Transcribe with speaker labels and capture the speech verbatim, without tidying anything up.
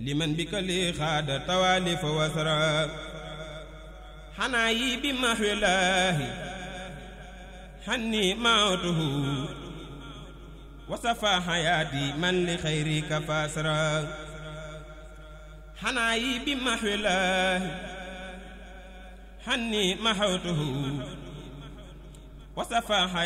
Speaker 1: liman bika li xaada tawaalif wasra xanaa yi bi mahwilaahi xanni maatuhu wasafa xayaati man li xayri kafasra xanaa yi bi mahwilaahi xanni mahawtuhu wasafa